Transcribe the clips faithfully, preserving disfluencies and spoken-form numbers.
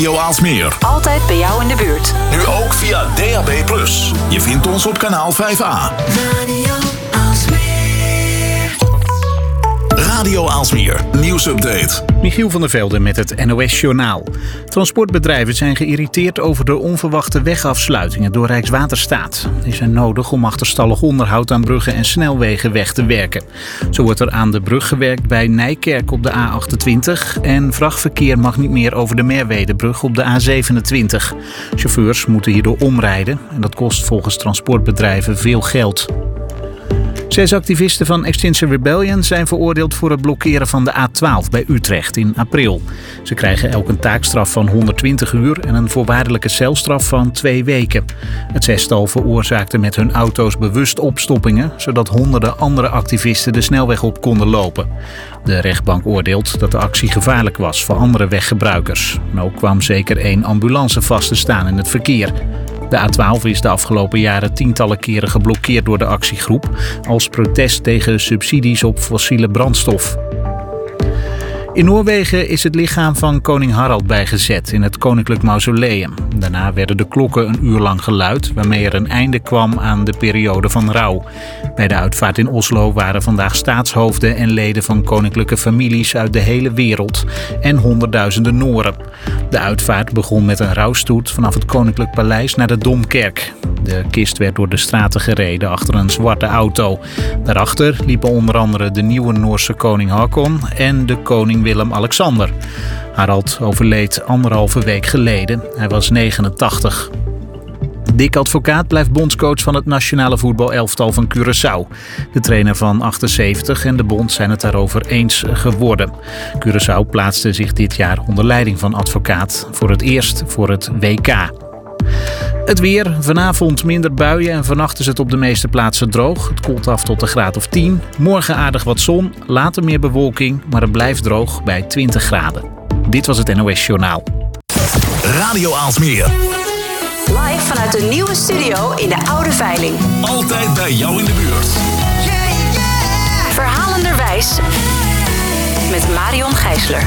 Radio Aalsmeer. Altijd bij jou in de buurt. Nu ook via D A B plus. Je vindt ons op kanaal vijf A. Radio Aalsmeer. Radio Aalsmeer. Nieuwsupdate. Michiel van der Velde met het N O S-journaal. Transportbedrijven zijn geïrriteerd over de onverwachte wegafsluitingen door Rijkswaterstaat. Die zijn nodig om achterstallig onderhoud aan bruggen en snelwegen weg te werken. Zo wordt er aan de brug gewerkt bij Nijkerk op de A achtentwintig... en vrachtverkeer mag niet meer over de Merwedebrug op de A zevenentwintig. Chauffeurs moeten hierdoor omrijden en dat kost volgens transportbedrijven veel geld. Zes activisten van Extinction Rebellion zijn veroordeeld voor het blokkeren van de A twaalf bij Utrecht in april. Ze krijgen elk een taakstraf van honderdtwintig uur en een voorwaardelijke celstraf van twee weken. Het zestal veroorzaakte met hun auto's bewust opstoppingen, zodat honderden andere activisten de snelweg op konden lopen. De rechtbank oordeelt dat de actie gevaarlijk was voor andere weggebruikers. En ook kwam zeker één ambulance vast te staan in het verkeer. De A twaalf is de afgelopen jaren tientallen keren geblokkeerd door de actiegroep als protest tegen subsidies op fossiele brandstof. In Noorwegen is het lichaam van koning Harald bijgezet in het koninklijk mausoleum. Daarna werden de klokken een uur lang geluid, waarmee er een einde kwam aan de periode van rouw. Bij de uitvaart in Oslo waren vandaag staatshoofden en leden van koninklijke families uit de hele wereld en honderdduizenden Nooren. De uitvaart begon met een rouwstoet vanaf het koninklijk paleis naar de Domkerk. De kist werd door de straten gereden achter een zwarte auto. Daarachter liepen onder andere de nieuwe Noorse koning Haakon en de koning Willem-Alexander. Harald overleed anderhalve week geleden. Hij was negenentachtig. Dick Advocaat blijft bondscoach van het nationale voetbalelftal van Curaçao. De trainer van achtenzeventig en de bond zijn het daarover eens geworden. Curaçao plaatste zich dit jaar onder leiding van Advocaat voor het eerst voor het W K. Het weer. Vanavond minder buien en vannacht is het op de meeste plaatsen droog. Het koelt af tot een graad of tien. Morgen aardig wat zon, later meer bewolking, maar het blijft droog bij twintig graden. Dit was het N O S-journaal. Radio Aalsmeer. Live vanuit de nieuwe studio in de Oude Veiling. Altijd bij jou in de buurt. Verhalenderwijs met Marion Gijsler.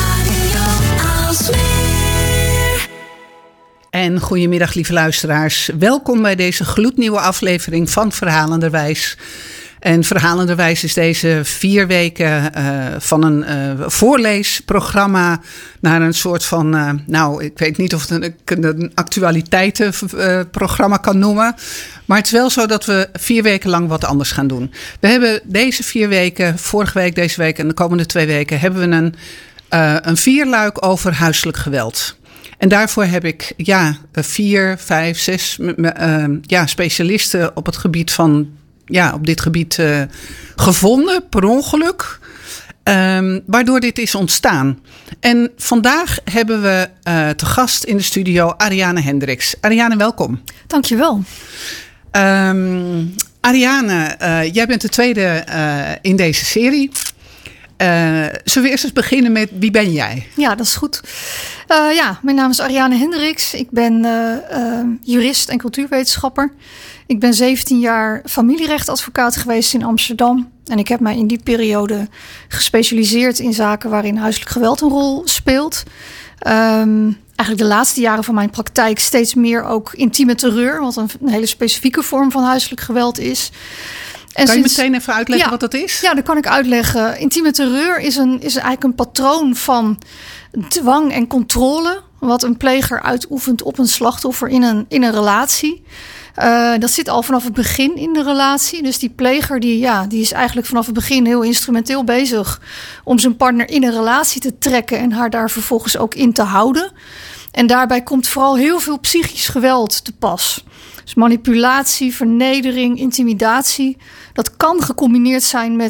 En goedemiddag lieve luisteraars. Welkom bij deze gloednieuwe aflevering van Verhalenderwijs. En Verhalenderwijs is deze vier weken uh, van een uh, voorleesprogramma naar een soort van, uh, nou ik weet niet of het een, een actualiteitenprogramma uh, kan noemen. Maar het is wel zo dat we vier weken lang wat anders gaan doen. We hebben deze vier weken, vorige week, deze week en de komende twee weken, hebben we een, uh, een vierluik over huiselijk geweld. En daarvoor heb ik ja, vier, vijf, zes uh, ja, specialisten op het gebied van, ja, op dit gebied uh, gevonden, per ongeluk. Um, waardoor dit is ontstaan. En vandaag hebben we uh, te gast in de studio Ariane Hendricks. Ariane, welkom. Dankjewel. Um, Ariane, uh, jij bent de tweede uh, in deze serie. Uh, zullen we eerst eens beginnen met wie ben jij? Ja, dat is goed. Uh, ja, mijn naam is Ariane Hendricks. Ik ben uh, uh, jurist en cultuurwetenschapper. Ik ben zeventien jaar familierechtadvocaat geweest in Amsterdam. En ik heb mij in die periode gespecialiseerd in zaken waarin huiselijk geweld een rol speelt. Um, eigenlijk de laatste jaren van mijn praktijk steeds meer ook intieme terreur, wat een, een hele specifieke vorm van huiselijk geweld is. En kan je sinds, meteen even uitleggen ja, wat dat is? Ja, dat kan ik uitleggen. Intieme terreur is, een, is eigenlijk een patroon van dwang en controle, wat een pleger uitoefent op een slachtoffer in een, in een relatie. Uh, dat zit al vanaf het begin in de relatie. Dus die pleger die, ja, die is eigenlijk vanaf het begin heel instrumenteel bezig om zijn partner in een relatie te trekken en haar daar vervolgens ook in te houden. En daarbij komt vooral heel veel psychisch geweld te pas. Dus manipulatie, vernedering, intimidatie. Dat kan gecombineerd zijn met